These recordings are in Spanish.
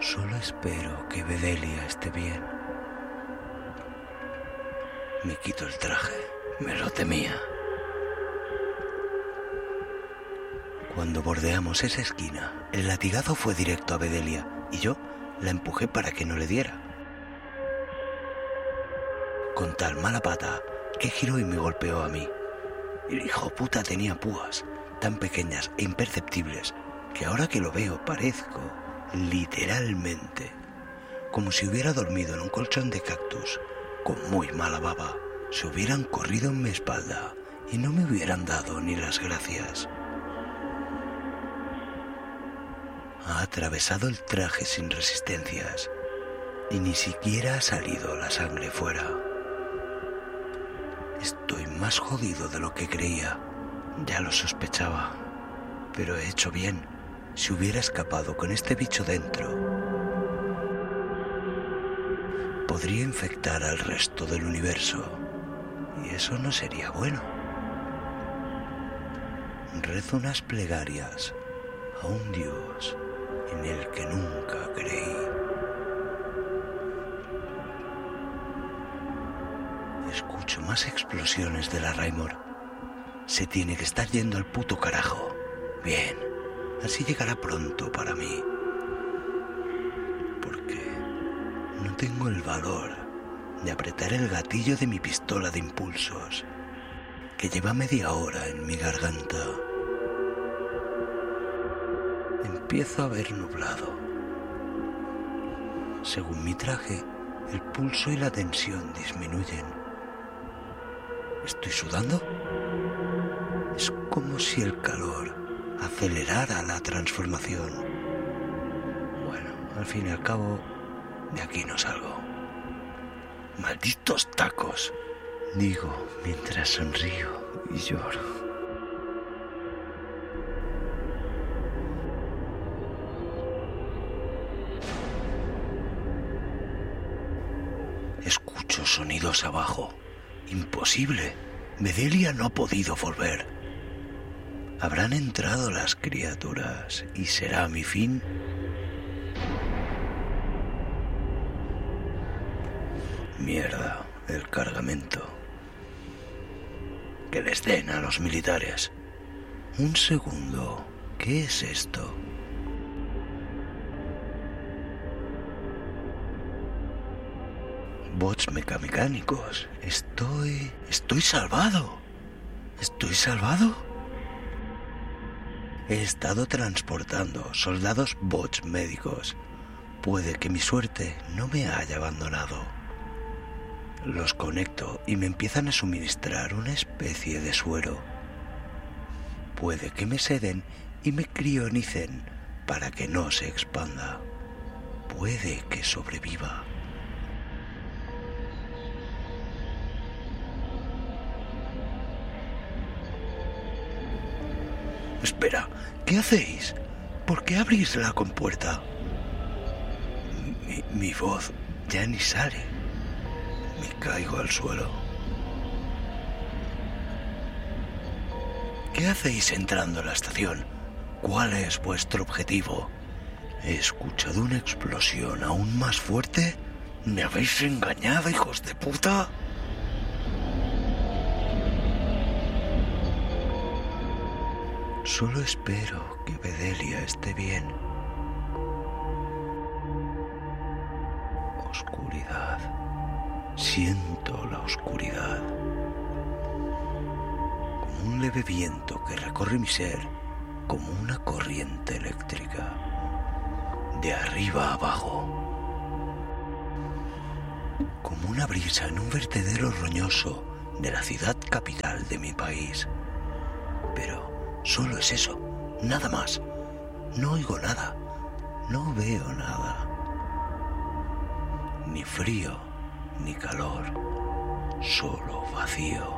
Solo espero que Bedelia esté bien. Me quito el traje, me lo temía. Cuando bordeamos esa esquina, el latigazo fue directo a Bedelia y yo la empujé para que no le diera. Con tal mala pata que giró y me golpeó a mí. El hijo puta tenía púas tan pequeñas e imperceptibles que ahora que lo veo parezco, literalmente, como si hubiera dormido en un colchón de cactus con muy mala baba. Se hubieran corrido en mi espalda y no me hubieran dado ni las gracias. Ha atravesado el traje sin resistencias y ni siquiera ha salido la sangre fuera. Estoy más jodido de lo que creía, ya lo sospechaba, pero he hecho bien. Si hubiera escapado con este bicho dentro, podría infectar al resto del universo y eso no sería bueno. Rezo unas plegarias a un Dios en el que nunca creí. Escucho más explosiones de la Raymore. Se tiene que estar yendo al puto carajo. Bien, así llegará pronto para mí. Porque no tengo el valor de apretar el gatillo de mi pistola de impulsos, que lleva media hora en mi garganta. Empiezo a ver nublado. Según mi traje, el pulso y la tensión disminuyen. ¿Estoy sudando? Es como si el calor acelerara la transformación. Bueno, al fin y al cabo, de aquí no salgo. ¡Malditos tacos!, digo mientras sonrío y lloro. Escucho sonidos abajo. Imposible. Bedelia no ha podido volver. Habrán entrado las criaturas y será mi fin. Mierda, el cargamento. Que les den a los militares. Un segundo, ¿qué es esto? Bots mecánicos. Estoy salvado. ¿Estoy salvado? He estado transportando soldados bots médicos. Puede que mi suerte no me haya abandonado. Los conecto y me empiezan a suministrar una especie de suero. Puede que me seden y me crionicen para que no se expanda. Puede que sobreviva. Espera, ¿qué hacéis? ¿Por qué abrís la compuerta? Mi voz ya ni sale. Me caigo al suelo. ¿Qué hacéis entrando a la estación? ¿Cuál es vuestro objetivo? He escuchado una explosión aún más fuerte. ¿Me habéis engañado, hijos de puta? Solo espero que Bedelia esté bien. Oscuridad. Siento la oscuridad. Como un leve viento que recorre mi ser, como una corriente eléctrica. De arriba a abajo. Como una brisa en un vertedero roñoso de la ciudad capital de mi país. Pero solo es eso, nada más. No oigo nada, no veo nada. Ni frío, ni calor, solo vacío.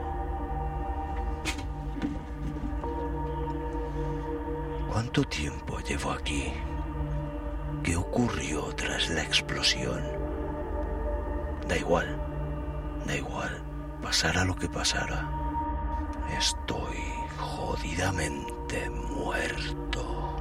¿Cuánto tiempo llevo aquí? ¿Qué ocurrió tras la explosión? Da igual, pasara lo que pasara. Estoy jodidamente muerto.